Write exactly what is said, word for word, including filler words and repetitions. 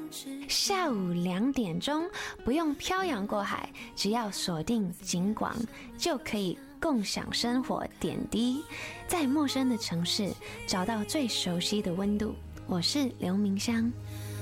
下午两点钟，不用漂洋过海，只要锁定警广，就可以共享生活点滴，在陌生的城市找到最熟悉的温度。我是刘明香。